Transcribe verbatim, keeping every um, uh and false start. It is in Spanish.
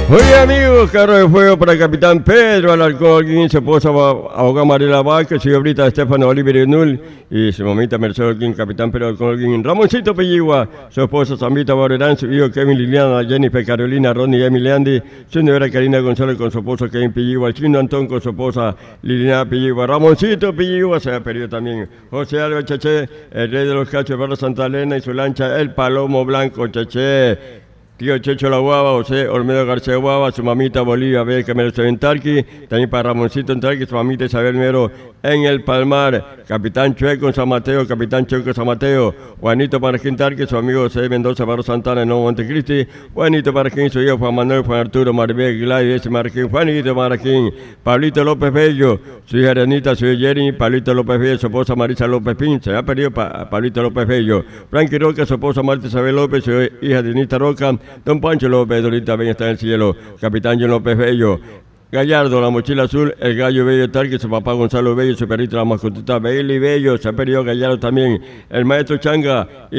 Oye amigos, carro de fuego para el capitán Pedro Alarcón, su esposa abogada Mariela Vázquez, su ahorita Estefano Oliver Null y su mamita Mercedes Holguín, capitán Pedro Alarcón, Ramoncito Pelligua, su esposa Zambita Barberán, su hijo Kevin Liliana, Jennifer Carolina, Ronnie y Emily Andy, su nevera Karina González con su esposo Kevin Pelligua, el chino Antón con su esposa Liliana Pelligua, Ramoncito Pelligua, se ha perdido también José Álvarez Cheche, el rey de los cachos, Eduardo Santa Elena y su lancha El Palomo Blanco Cheche. Tío Checho La Guava, José Olmedo García Guava, su mamita Bolivia Beca Mero Seventarqui, también para Ramoncito Entarqui, su mamita Isabel Mero en el Palmar, Capitán Chueco en San Mateo, Capitán Chueco en San Mateo, Juanito Marquín Tarqui, su amigo José Mendoza Barro Santana en Nuevo Montecristi, Juanito Marquín, su hijo Juan Manuel, Juan Arturo, Maribel Gladys Marquín, Juanito Marquín, Pablito López Bello, su hija Arenita, su hijo Jeremy, Pablito López Bello, su esposa Marisa López Pin, se ha perdido pa Pablito López Bello, Frankie Roca, su esposa Marta Isabel López, su hija Dinita Roca, Don Pancho López, ahorita bien está en el cielo, Capitán John López Bello, Gallardo, la mochila azul, el gallo Bello Tarqui, su papá Gonzalo Bello, su perrito la mascotita Bailey Bello, se ha perdido Gallardo también, el maestro Changa.